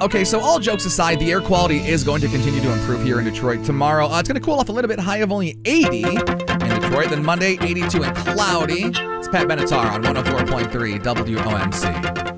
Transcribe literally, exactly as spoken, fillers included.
Okay, so all jokes aside, the air quality is going to continue to improve here in Detroit tomorrow. Uh, it's going to cool off a little bit, high of only eighty in Detroit. Then Monday, eighty-two and cloudy. It's Pat Benatar on one oh four point three W O M C.